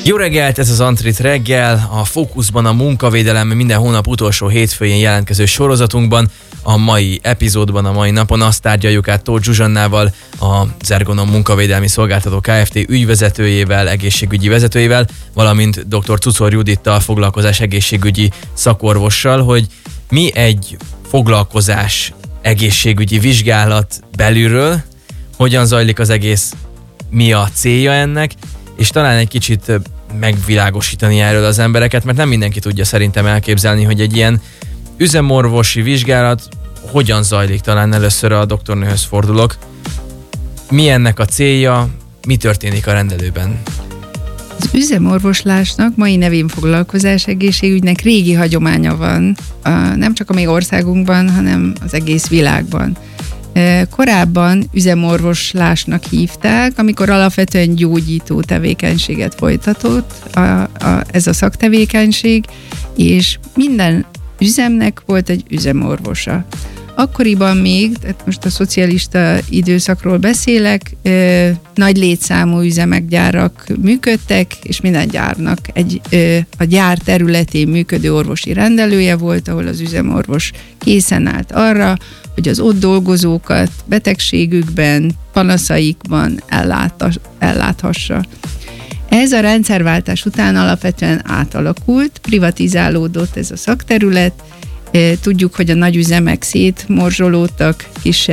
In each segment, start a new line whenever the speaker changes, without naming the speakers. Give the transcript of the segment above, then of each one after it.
Jó reggelt, ez az Antrit reggel, a Fókuszban a munkavédelem minden hónap utolsó hétfőjén jelentkező sorozatunkban. A mai epizódban, a mai napon azt tárgyaljuk át Tóth Zsuzsannával, az Ergonom Munkavédelmi Szolgáltató Kft. Ügyvezetőjével, egészségügyi vezetőjével, valamint dr. Czuczor Judittal, foglalkozás egészségügyi szakorvossal, hogy mi egy foglalkozás egészségügyi vizsgálat belülről, hogyan zajlik az egész, mi a célja ennek, és talán egy kicsit megvilágosítani erről az embereket, mert nem mindenki tudja szerintem elképzelni, hogy egy ilyen üzemorvosi vizsgálat hogyan zajlik. Talán először a doktornőhöz fordulok. Mi ennek a célja, mi történik a rendelőben?
Az üzemorvoslásnak, mai nevén foglalkozás egészségügynek régi hagyománya van, nem csak a mi országunkban, hanem az egész világban. Korábban üzemorvoslásnak hívták, amikor alapvetően gyógyító tevékenységet folytatott ez a szaktevékenység, és minden üzemnek volt egy üzemorvosa. Akkoriban még, tehát most a szocialista időszakról beszélek, nagy létszámú üzemek, gyárak működtek, és minden gyárnak a gyár területén működő orvosi rendelője volt, ahol az üzemorvos készen állt arra, hogy az ott dolgozókat betegségükben, panaszaikban elláthassa. Ez a rendszerváltás után alapvetően átalakult, privatizálódott ez a szakterület. Tudjuk, hogy a nagy üzemek szétmorzsolódtak,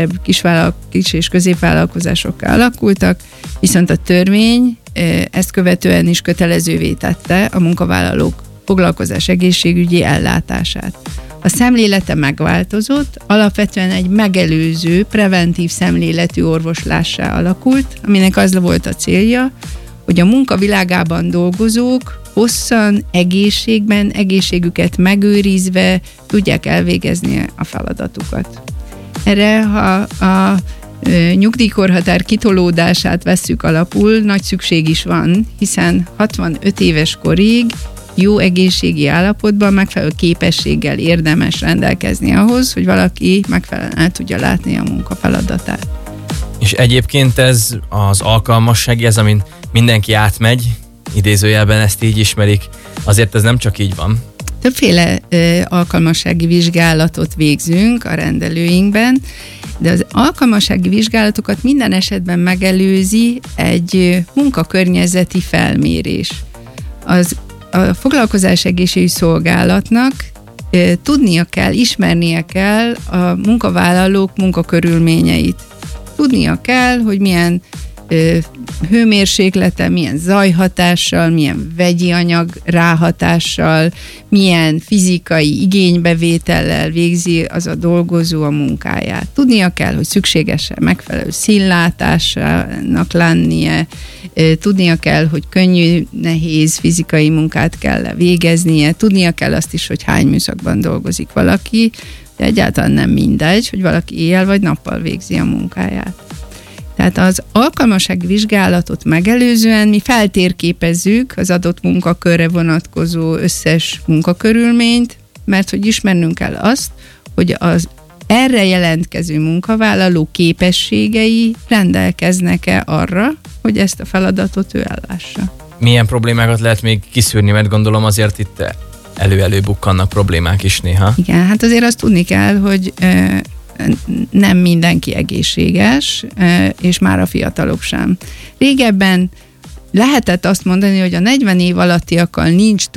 kis és középvállalkozásokká alakultak, viszont a törvény ezt követően is kötelezővé tette a munkavállalók foglalkozás egészségügyi ellátását. A szemlélete megváltozott, alapvetően egy megelőző, preventív szemléletű orvoslássá alakult, aminek az volt a célja, hogy a munkavilágában dolgozók hosszan, egészségben, egészségüket megőrizve tudják elvégezni a feladatukat. Erre, ha a nyugdíjkorhatár kitolódását vesszük alapul, nagy szükség is van, hiszen 65 éves korig jó egészségi állapotban, megfelelő képességgel érdemes rendelkezni ahhoz, hogy valaki megfelelően el tudja látni a munkafeladatát.
És egyébként ez az alkalmassági, ez amin mindenki átmegy, idézőjelben ezt így ismerik, azért ez nem csak így van.
Többféle alkalmassági vizsgálatot végzünk a rendelőinkben, de az alkalmassági vizsgálatokat minden esetben megelőzi egy munkakörnyezeti felmérés. A foglalkozás egészségügyi szolgálatnak tudnia kell, ismernie kell a munkavállalók munkakörülményeit. Tudnia kell, hogy milyen hőmérséklete, milyen zajhatással, milyen vegyi anyag ráhatással, milyen fizikai igénybevétellel végzi az a dolgozó a munkáját. Tudnia kell, hogy szükséges-e megfelelő színlátásának lennie, tudnia kell, hogy könnyű, nehéz fizikai munkát kell végeznie, tudnia kell azt is, hogy hány műszakban dolgozik valaki, de egyáltalán nem mindegy, hogy valaki éjjel vagy nappal végzi a munkáját. Tehát az alkalmassági vizsgálatot megelőzően mi feltérképezzük az adott munkakörre vonatkozó összes munkakörülményt, mert hogy ismernünk kell azt, hogy az erre jelentkező munkavállaló képességei rendelkeznek-e arra, hogy ezt a feladatot ő ellássa.
Milyen problémákat lehet még kiszűrni, mert gondolom azért itt elő-bukkannak problémák is néha.
Igen, hát azért azt tudni kell, hogy nem mindenki egészséges, és már a fiatalok sem. Régebben lehetett azt mondani, hogy a 40 év alattiakkal nincs